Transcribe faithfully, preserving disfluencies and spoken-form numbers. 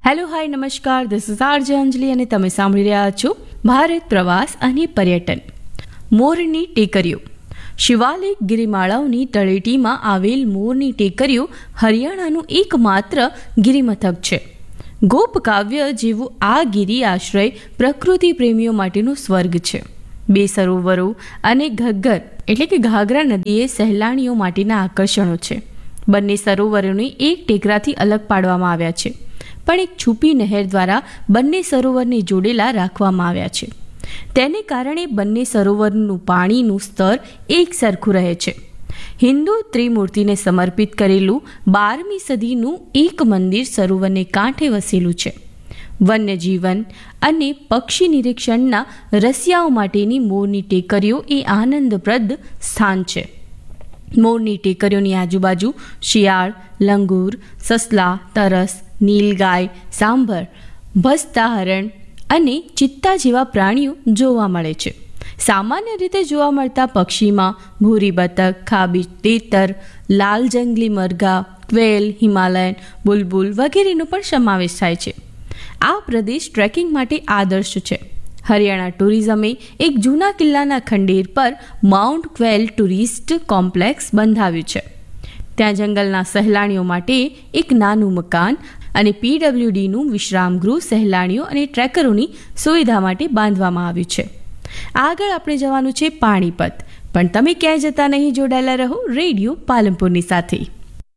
Hello hi નમસ્કાર, this is RJ અંજલિ અને તમે સાંભળી રહ્યા છો ભારત પ્રવાસ અને પર્યટન. મોરની ટેકરીઓ. શિવાલિક ગિરિમાળાઓની તળેટીમાં આવેલ મોરની ટેકરીઓ હરિયાણાનું એકમાત્ર ગિરિમથક છે. ગોપકાવ્ય જેવું આ ગિરિ આશ્રય પ્રકૃતિ પ્રેમીઓ માટેનું સ્વર્ગ છે. બે સરોવરો અને ઘગ્ગર એટલે કે ઘાઘરા નદી એ સહેલાણીઓ માટેના આકર્ષણો છે. બંને સરોવરોને એક ટેકરાથી અલગ પાડવામાં આવ્યા છે, પણ એક છુપી નહેર દ્વારા બંને સરોવરને જોડેલા રાખવામાં આવ્યા છે. તેને કારણે બંને સરોવરનું પાણીનું સ્તર એક સરખું રહે છે. હિન્દુ ત્રિમૂર્તિને સમર્પિત કરેલું બારમી સદીનું એક મંદિર સરોવરને કાંઠે વસેલું છે. વન્યજીવન અને પક્ષી નિરીક્ષણના રસિયાઓ માટેની મોરની ટેકરીઓ એ આનંદપ્રદ સ્થાન છે. મોરની ટેકરીઓની આજુબાજુ શિયાળ, લંગૂર, સસલા, તરસ, નીલગાય, સાંભર, ભસ્તા હરણ અને ચિત્તા જેવા પ્રાણીઓ જોવા મળે છે. સામાન્ય રીતે જોવા મળતા પક્ષીમાં ભૂરી બતક, ખાબી તેતર, લાલ જંગલી મરઘા, ક્વેલ, હિમાલયન બુલબુલ વગેરેનો પણ સમાવેશ થાય છે. આ પ્રદેશ ટ્રેકિંગ માટે આદર્શ છે. હરિયાણા ટુરિઝમે એક જૂના કિલ્લાના ખંડેર પર માઉન્ટ ક્વેલ ટુરિસ્ટ કોમ્પ્લેક્સ બંધાવ્યું છે. ત્યાં જંગલના સહેલાણીઓ માટે એક નાનું મકાન અને પીડબ્લ્યુડીનું વિશ્રામગૃહ સહેલાણીઓ અને ટ્રેકરોની સુવિધા માટે બાંધવામાં આવ્યું છે. આગળ આપણે જવાનું છે પાણીપત, પણ તમે ક્યાંય જતા નહીં, જોડાયેલા રહો રેડિયો પાલનપુરની સાથે.